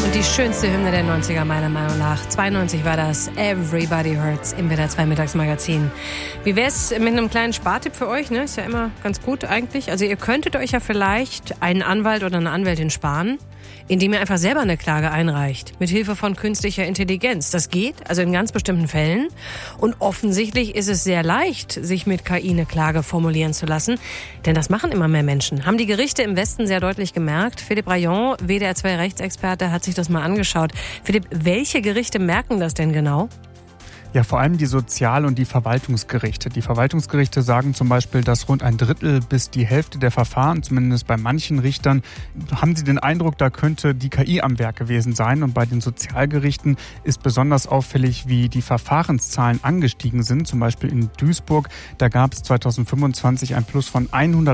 Und die schönste Hymne der 90er meiner Meinung nach. 92 war das Everybody Hurts im WDR 2 Mittagsmagazin. Wie wär's mit einem kleinen Spartipp für euch? Ne? Ist ja immer ganz gut eigentlich. Also ihr könntet euch ja vielleicht einen Anwalt oder eine Anwältin sparen, indem ihr einfach selber eine Klage einreicht. Mit Hilfe von künstlicher Intelligenz. Das geht, also in ganz bestimmten Fällen. Und offensichtlich ist es sehr leicht, sich mit KI eine Klage formulieren zu lassen. Denn das machen immer mehr Menschen. Haben die Gerichte im Westen sehr deutlich gemerkt. Philippe Rayon, WDR 2 Rechtsexperte, hat sich das mal angeschaut. Philipp, welche Gerichte merken das denn genau? Ja, vor allem die Sozial- und die Verwaltungsgerichte. Die Verwaltungsgerichte sagen zum Beispiel, dass rund ein Drittel bis die Hälfte der Verfahren, zumindest bei manchen Richtern, haben sie den Eindruck, da könnte die KI am Werk gewesen sein. Und bei den Sozialgerichten ist besonders auffällig, wie die Verfahrenszahlen angestiegen sind. Zum Beispiel in Duisburg, da gab es 2025 ein Plus von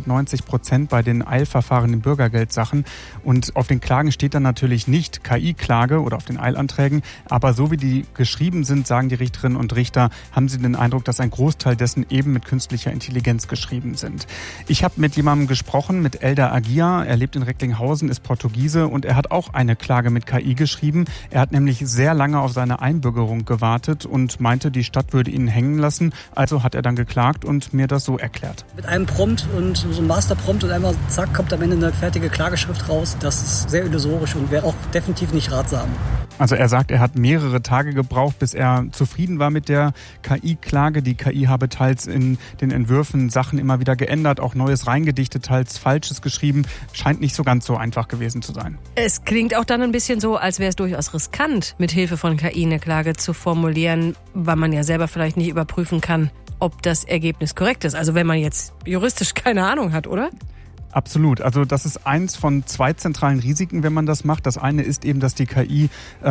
190% bei den Eilverfahren in Bürgergeldsachen. Und auf den Klagen steht dann natürlich nicht KI-Klage oder auf den Eilanträgen. Aber so wie die geschrieben sind, sagen die Richterinnen und Richter, haben sie den Eindruck, dass ein Großteil dessen eben mit künstlicher Intelligenz geschrieben sind. Ich habe mit jemandem gesprochen, mit Elder Agia. Er lebt in Recklinghausen, ist Portugiese und er hat auch eine Klage mit KI geschrieben. Er hat nämlich sehr lange auf seine Einbürgerung gewartet und meinte, die Stadt würde ihn hängen lassen. Also hat er dann geklagt und mir das so erklärt. Mit einem Prompt und so einem Masterprompt und einmal zack, kommt am Ende eine fertige Klageschrift raus. Das ist sehr illusorisch und wäre auch definitiv nicht ratsam. Also er sagt, er hat mehrere Tage gebraucht, bis er zufrieden war mit der KI-Klage. Die KI habe teils in den Entwürfen Sachen immer wieder geändert, auch Neues reingedichtet, teils Falsches geschrieben. Scheint nicht so ganz so einfach gewesen zu sein. Es klingt auch dann ein bisschen so, als wäre es durchaus riskant, mit Hilfe von KI eine Klage zu formulieren, weil man ja selber vielleicht nicht überprüfen kann, ob das Ergebnis korrekt ist. Also wenn man jetzt juristisch keine Ahnung hat, oder? Absolut. Also das ist eins von zwei zentralen Risiken, wenn man das macht. Das eine ist eben, dass die KI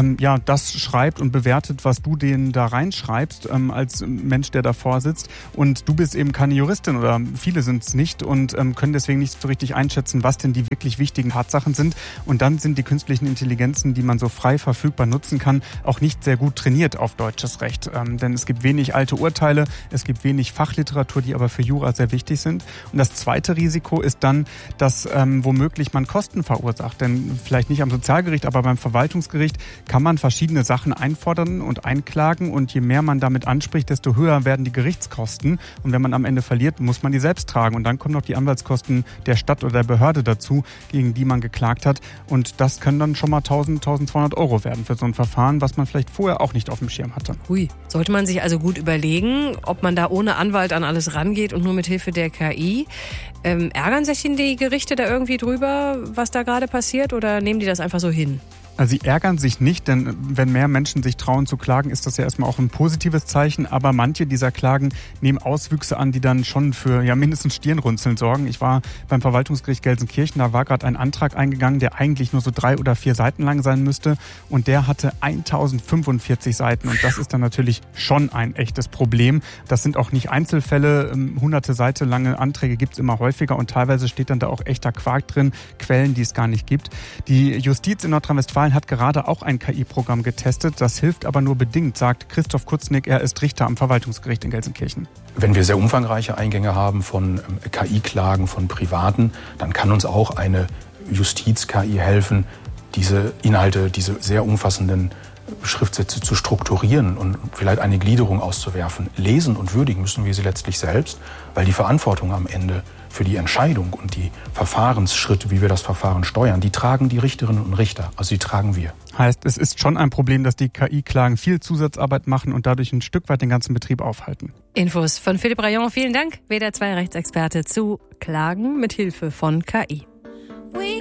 das schreibt und bewertet, was du denen da reinschreibst als Mensch, der davor sitzt. Und du bist eben keine Juristin oder viele sind es nicht und können deswegen nicht so richtig einschätzen, was denn die wirklich wichtigen Tatsachen sind. Und dann sind die künstlichen Intelligenzen, die man so frei verfügbar nutzen kann, auch nicht sehr gut trainiert auf deutsches Recht. Denn es gibt wenig alte Urteile, es gibt wenig Fachliteratur, die aber für Jura sehr wichtig sind. Und das zweite Risiko ist dann, dass womöglich man Kosten verursacht. Denn vielleicht nicht am Sozialgericht, aber beim Verwaltungsgericht kann man verschiedene Sachen einfordern und einklagen. Und je mehr man damit anspricht, desto höher werden die Gerichtskosten. Und wenn man am Ende verliert, muss man die selbst tragen. Und dann kommen noch die Anwaltskosten der Stadt oder der Behörde dazu, gegen die man geklagt hat. Und das können dann schon mal 1.000, 1.200 € werden für so ein Verfahren, was man vielleicht vorher auch nicht auf dem Schirm hatte. Hui, sollte man sich also gut überlegen, ob man da ohne Anwalt an alles rangeht und nur mit Hilfe der KI. Ärgern sich die Gerichte da irgendwie drüber, was da gerade passiert, oder nehmen die das einfach so hin? Also sie ärgern sich nicht, denn wenn mehr Menschen sich trauen zu klagen, ist das ja erstmal auch ein positives Zeichen. Aber manche dieser Klagen nehmen Auswüchse an, die dann schon für mindestens Stirnrunzeln sorgen. Ich war beim Verwaltungsgericht Gelsenkirchen, da war gerade ein Antrag eingegangen, der eigentlich nur so 3 oder 4 Seiten lang sein müsste. Und der hatte 1045 Seiten. Und das ist dann natürlich schon ein echtes Problem. Das sind auch nicht Einzelfälle. Hunderte Seiten lange Anträge gibt es immer häufiger. Und teilweise steht dann da auch echter Quark drin, Quellen, die es gar nicht gibt. Die Justiz in Nordrhein-Westfalen hat gerade auch ein KI-Programm getestet. Das hilft aber nur bedingt, sagt Christoph Kutznick. Er ist Richter am Verwaltungsgericht in Gelsenkirchen. Wenn wir sehr umfangreiche Eingänge haben von KI-Klagen von Privaten, dann kann uns auch eine Justiz-KI helfen, diese Inhalte, diese sehr umfassenden Schriftsätze zu strukturieren und vielleicht eine Gliederung auszuwerfen. Lesen und würdigen müssen wir sie letztlich selbst, weil die Verantwortung am Ende für die Entscheidung und die Verfahrensschritte, wie wir das Verfahren steuern, die tragen die Richterinnen und Richter, also die tragen wir. Heißt, es ist schon ein Problem, dass die KI-Klagen viel Zusatzarbeit machen und dadurch ein Stück weit den ganzen Betrieb aufhalten. Infos von Philippe Rayon, vielen Dank. WDR 2 Rechtsexperte zu Klagen mit Hilfe von KI.